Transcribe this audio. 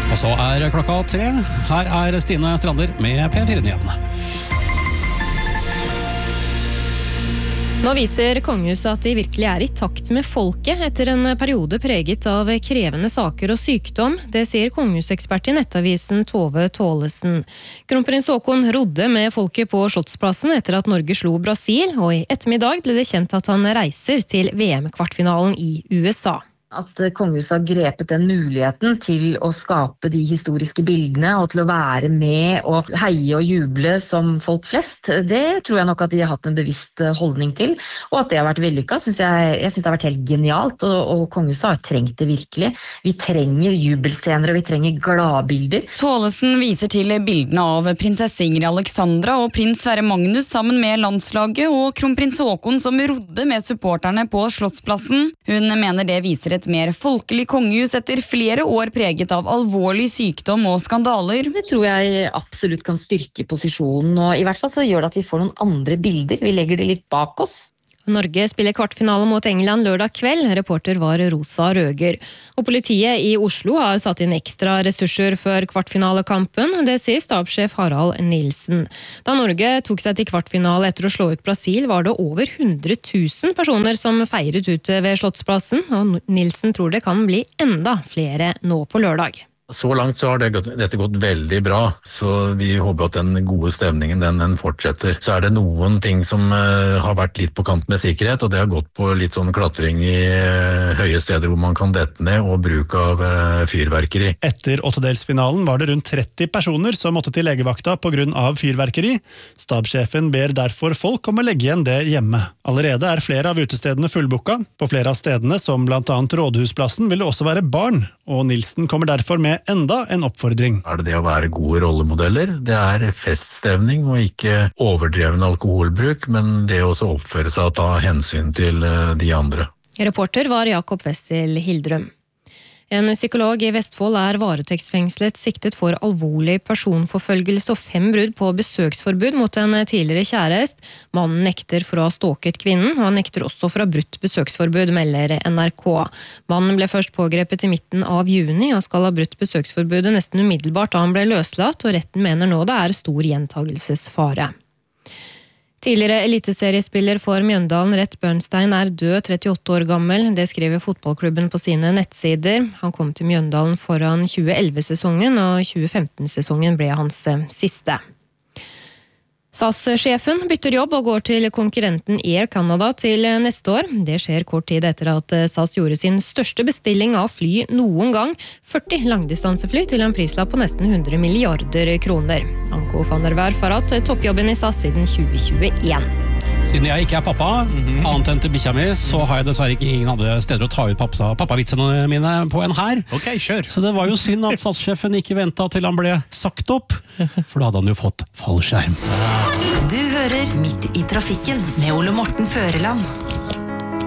Og så klokka 3. Her Stine Strander med P4-nyhetene. Nå viser kongehuset at de virkelig I takt med folket etter en periode preget av krevende saker og sykdom. Det sier kongehusekspert I nettavisen Tove Tålesen. Kronprins Haakon rodde med folket på Slottsplassen etter at Norge slo Brasil, og I ettermiddag ble det kjent at han reiser til VM-kvartfinalen I USA. At kongehuset har grepet den muligheten til å skape de historiske bildene og til å være med og heie og juble som folk flest, det tror jeg nok at de har hatt en bevisst holdning til, og at det har vært vellykket, jeg synes det har vært helt genialt, og kongehuset har trengt det virkelig. Vi trenger jubelscener, og vi trenger gladbilder. Tålesen viser til bildene av prinsesse Ingrid Alexandra og prins Sverre Magnus sammen med landslaget, og kronprins Haakon som rodde med supporterne på Slottsplassen. Hun mener det viser et mer folkelig kongehus etter flere år preget av alvorlig sykdom og skandaler. Det tror jeg absolutt kan styrke posisjonen, og I hvert fall så gjør det at vi får noen andre bilder. Vi legger det litt bak oss. Norge spiller kvartfinale mot England lørdag kveld. Reporter var Rosa Røger. Og politiet I Oslo har satt inn ekstra ressurser før kvartfinalekampen. Det sier stabssjef Harald Nilsen. Da Norge tok seg til kvartfinale etter å slå ut Brasil, var det over 100 000 personer som feiret ute ved Slottsplassen. Og Nilsen tror det kan bli enda flere nå på lørdag. Så langt så har dette gått veldig bra, så vi håper at den gode stemningen den fortsetter. Så det noen ting som har vært litt på kant med sikkerhet, og det har gått på litt sånn klatring I høye steder hvor man kan dette ned, og bruk av fyrverkeri. Etter åttedelsfinalen var det rundt 30 personer som måtte til legevakta på grunn av fyrverkeri. Stabssjefen ber derfor folk om å legge igjen det hjemme. Allerede flere av utestedene fullbooka. På flere av stedene, som blant annet Rådhusplassen, vil det også være barn, og Nilsen kommer derfor med enda en oppfordring. Det å være gode rollemodeller? Det feststemning og ikke overdreven alkoholbruk, men det å også oppføre seg og ta hensyn til de andre. Reporter var Jakob Wessel Hildrum. En psykolog I Vestfold varetektsfengslet siktet for alvorlig personforfølgelse og 5 brudd på besøksforbud mot en tidligere kjærest. Mannen nekter for å ha stalket kvinnen, og han nekter også for å ha brutt besøksforbud, melder NRK. Mannen ble først pågrepet I midten av juni og skal ha brutt besøksforbudet nesten umiddelbart da han ble løslatt, og retten mener nå det stor gjentagelsesfare. Tidligere eliteseriespiller for Mjøndalen Rett Bernstein død 38 år gammel. Det skriver fotballklubben på sine nettsider. Han kom til Mjøndalen foran 2011-sesongen, og 2015-sesongen ble hans siste. SAS-sjefen bytter jobb og går til konkurrenten Air Canada til neste år. Det skjer kort tid etter at SAS gjorde sin største bestilling av fly noen gang, 40 langdistansefly til en prislapp på nesten 100 milliarder kroner. Anko van der Werf har hatt toppjobben I SAS siden 2021. Siden jeg ikke pappa, annet enn til bikkja mi, så har jeg dessverre ikke ingen andre steder å ta ut pappavitsene mine på enn her. Ok, kjør. Så det var jo synd at SAS-sjefen ikke ventet til han ble sagt opp, for da hadde han jo fått fallskjerm. Du hører Midt I trafikken med Ole Morten Føreland.